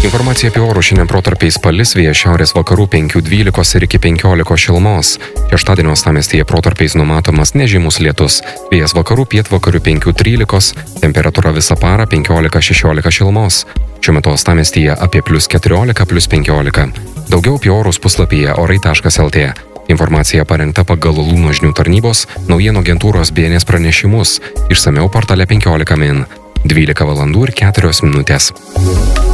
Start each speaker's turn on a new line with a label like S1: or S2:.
S1: Informacija apie orų šiandien protarpiais palis, vėjas šiaurės vakarų 5-12 ir iki 15 šilumos. Šeštadienio uostamiestyje protarpiais numatomas nežymus lietus, vėjas vakarų pietvakarių 5-13, temperatūra visą parą 15-16 šilumos. Šiuo metu uostamiestyje apie +14, +15. Daugiau apie orus puslapyje orai.lt. Informacija parengta pagal Lūno žinių tarnybos naujienų agentūros BNS pranešimus, išsamiau portale 15 min. 12 valandų ir 4 minutės.